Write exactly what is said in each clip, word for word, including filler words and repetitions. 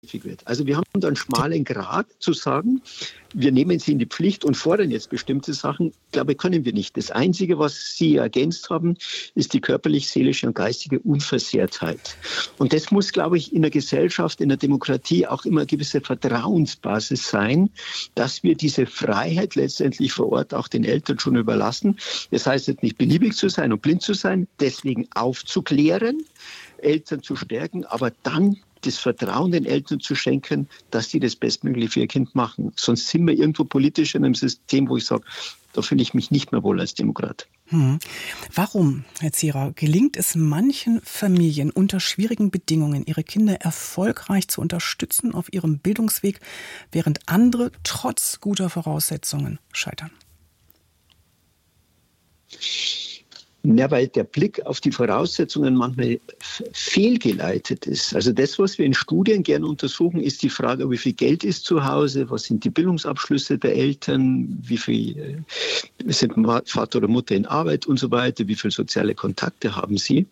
wird. Also wir haben da einen schmalen Grat zu sagen, wir nehmen sie in die Pflicht und fordern jetzt bestimmte Sachen. Glaube, können wir nicht. Das Einzige, was Sie ergänzt haben, ist die körperlich, seelische und geistige Unversehrtheit. Und das muss, glaube ich, in der Gesellschaft, in der Demokratie auch immer eine gewisse Vertrauensbasis sein, dass wir diese Freiheit letztendlich vor Ort auch den Eltern schon überlassen. Das heißt jetzt nicht beliebig zu sein und blind zu sein, deswegen aufzuklären, Eltern zu stärken, aber dann das Vertrauen den Eltern zu schenken, dass sie das Bestmögliche für ihr Kind machen. Sonst sind wir irgendwo politisch in einem System, wo ich sage, da fühle ich mich nicht mehr wohl als Demokrat. Hm. Warum, Herr Zierer, gelingt es manchen Familien unter schwierigen Bedingungen, ihre Kinder erfolgreich zu unterstützen auf ihrem Bildungsweg, während andere trotz guter Voraussetzungen scheitern? Ja, weil der Blick auf die Voraussetzungen manchmal fehlgeleitet ist. Also das, was wir in Studien gerne untersuchen, ist die Frage, wie viel Geld ist zu Hause, was sind die Bildungsabschlüsse der Eltern, wie viel sind Vater oder Mutter in Arbeit und so weiter, wie viele soziale Kontakte haben sie.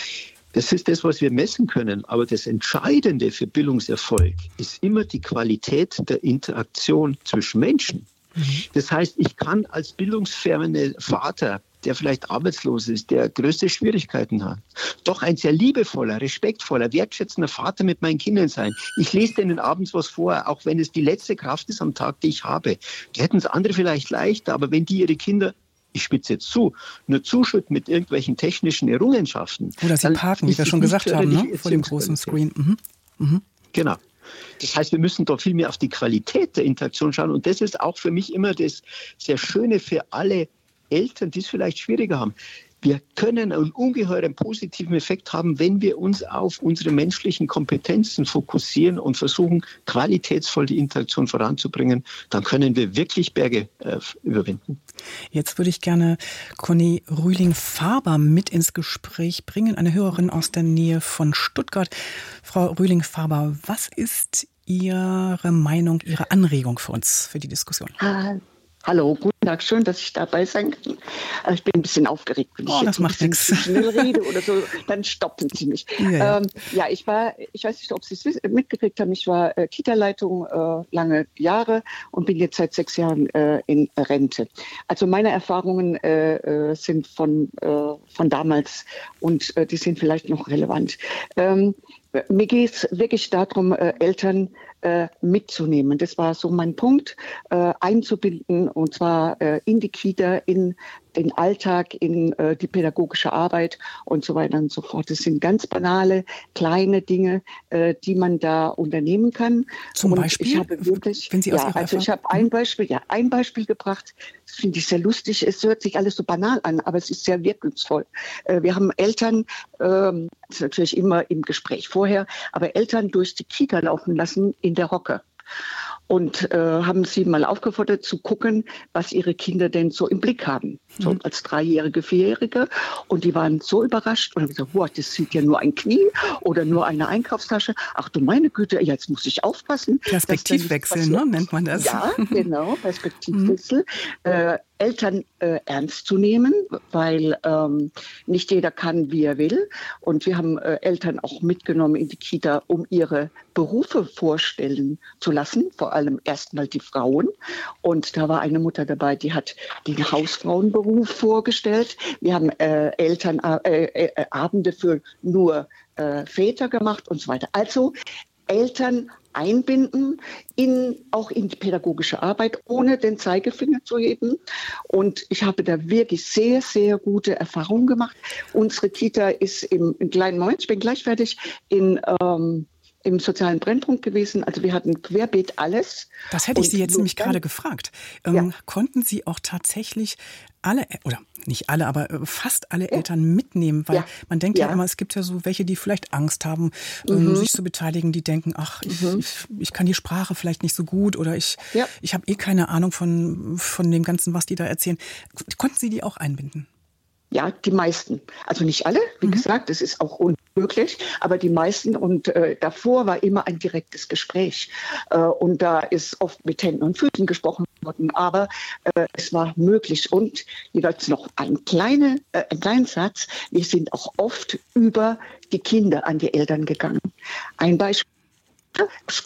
Das ist das, was wir messen können. Aber das Entscheidende für Bildungserfolg ist immer die Qualität der Interaktion zwischen Menschen. Das heißt, ich kann als bildungsferne Vater, der vielleicht arbeitslos ist, der größte Schwierigkeiten hat, doch ein sehr liebevoller, respektvoller, wertschätzender Vater mit meinen Kindern sein. Ich lese denen abends was vor, auch wenn es die letzte Kraft ist am Tag, die ich habe. Die hätten es andere vielleicht leichter, aber wenn die ihre Kinder, ich spitze jetzt zu, nur zuschütten mit irgendwelchen technischen Errungenschaften. Oder sie parken, wie wir schon gesagt haben, ne? Vor dem großen Screen. Mhm. Mhm. Genau. Das heißt, wir müssen doch viel mehr auf die Qualität der Interaktion schauen. Und das ist auch für mich immer das sehr Schöne für alle Eltern, die es vielleicht schwieriger haben. Wir können einen ungeheuren positiven Effekt haben, wenn wir uns auf unsere menschlichen Kompetenzen fokussieren und versuchen, qualitätsvoll die Interaktion voranzubringen. Dann können wir wirklich Berge äh, überwinden. Jetzt würde ich gerne Conny Rühling-Faber mit ins Gespräch bringen, eine Hörerin aus der Nähe von Stuttgart. Frau Rühling-Faber, was ist Ihre Meinung, Ihre Anregung für uns, für die Diskussion? Ah. Hallo, guten Tag, schön, dass ich dabei sein kann. Ich bin ein bisschen aufgeregt, wenn ich oh, jetzt ein bisschen zu schnell rede oder so, dann stoppen Sie mich. Ja, ja. Ähm, ja, ich war, ich weiß nicht, ob Sie es mitgekriegt haben, ich war äh, Kita-Leitung äh, lange Jahre und bin jetzt seit sechs Jahren äh, in Rente. Also meine Erfahrungen äh, sind von, äh, von damals und äh, die sind vielleicht noch relevant. Ähm, mir geht es wirklich darum, äh, Eltern äh, mitzunehmen. Das war so mein Punkt, äh, einzubinden und zwar äh, in die Kita, in den Alltag, in äh, die pädagogische Arbeit und so weiter und so fort. Das sind ganz banale, kleine Dinge, äh, die man da unternehmen kann. Zum und Beispiel? Ich habe wirklich, wenn Sie aus ja, Ihrer also ich habe ein Beispiel, ja, ein Beispiel gebracht. Das finde ich sehr lustig. Es hört sich alles so banal an, aber es ist sehr wirkungsvoll. Äh, wir haben Eltern, ähm, das ist natürlich immer im Gespräch vorher, aber Eltern durch die Kita laufen lassen in der Hocke. Und äh, haben sie mal aufgefordert zu gucken, was ihre Kinder denn so im Blick haben. So mhm. als Dreijährige, Vierjährige. Und die waren so überrascht und haben gesagt, wow, das sieht ja nur ein Knie oder nur eine Einkaufstasche. Ach du meine Güte, jetzt muss ich aufpassen. Perspektivwechsel, ne, nennt man das. Ja, genau, Perspektivwechsel. Mhm. Äh, Eltern äh, ernst zu nehmen, weil ähm, nicht jeder kann, wie er will. Und wir haben äh, Eltern auch mitgenommen in die Kita, um ihre Berufe vorstellen zu lassen, vor allem erstmal die Frauen. Und da war eine Mutter dabei, die hat den Hausfrauenberuf vorgestellt. Wir haben äh, Eltern äh, äh, Abende für nur äh, Väter gemacht und so weiter. Also Eltern einbinden, in, auch in die pädagogische Arbeit, ohne den Zeigefinger zu heben. Und ich habe da wirklich sehr, sehr gute Erfahrungen gemacht. Unsere Kita ist im, im kleinen Moment, ich bin gleich fertig, in ähm, im sozialen Brennpunkt gewesen. Also wir hatten querbeet alles. Das hätte ich Sie jetzt nämlich gerade gefragt. Ähm, ja. Konnten Sie auch tatsächlich alle, oder nicht alle, aber fast alle ja. Eltern mitnehmen? Weil ja. man denkt ja. ja immer, es gibt ja so welche, die vielleicht Angst haben, mhm. sich zu beteiligen, die denken, ach, ich, mhm. ich, ich kann die Sprache vielleicht nicht so gut oder ich, ja. ich habe eh keine Ahnung von, von dem Ganzen, was die da erzählen. Konnten Sie die auch einbinden? Ja, die meisten. Also nicht alle, wie mhm. gesagt, das ist auch unmöglich, aber die meisten. Und äh, davor war immer ein direktes Gespräch. Äh, und da ist oft mit Händen und Füßen gesprochen worden, aber äh, es war möglich. Und jeweils noch ein, kleine, äh, ein kleiner Satz, wir sind auch oft über die Kinder an die Eltern gegangen. Ein Beispiel.